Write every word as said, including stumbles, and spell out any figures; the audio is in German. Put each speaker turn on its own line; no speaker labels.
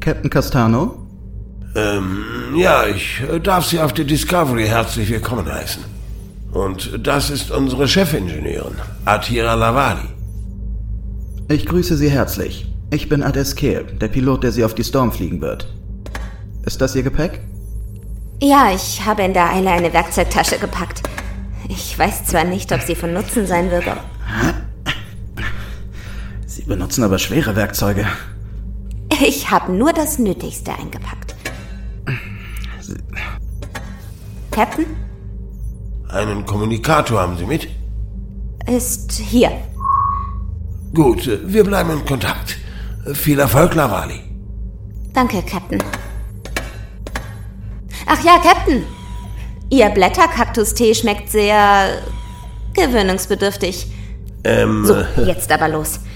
Captain Castano?
Ähm, ja, ich darf Sie auf der Discovery herzlich willkommen heißen. Und das ist unsere Chefingenieurin, Atira Lavali.
Ich grüße Sie herzlich. Ich bin Ades Kehl, der Pilot, der Sie auf die Storm fliegen wird. Ist das Ihr Gepäck?
Ja, ich habe in der Eile eine Werkzeugtasche gepackt. Ich weiß zwar nicht, ob sie von Nutzen sein wird, aber...
Sie benutzen aber schwere Werkzeuge.
Ich habe nur das Nötigste eingepackt.
Sie...
Captain?
Einen Kommunikator haben Sie mit?
Ist hier.
Gut, wir bleiben in Kontakt. Viel Erfolg, Lavali.
Danke, Captain. Ach ja, Captain. Ihr Blätterkaktustee schmeckt sehr gewöhnungsbedürftig.
Ähm...
So, jetzt aber los.